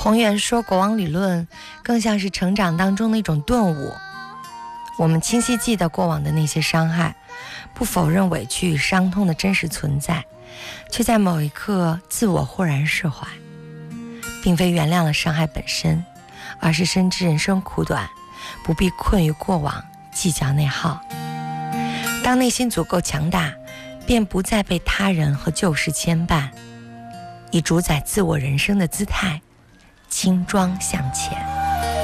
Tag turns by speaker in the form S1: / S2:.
S1: 宏远说，国王理论更像是成长当中的一种顿悟。我们清晰记得过往的那些伤害，不否认委屈与伤痛的真实存在，却在某一刻自我豁然释怀，并非原谅了伤害本身，而是深知人生苦短，不必困于过往，计较内耗。当内心足够强大，便不再被他人和旧事牵绊，以主宰自我人生的姿态轻装向前。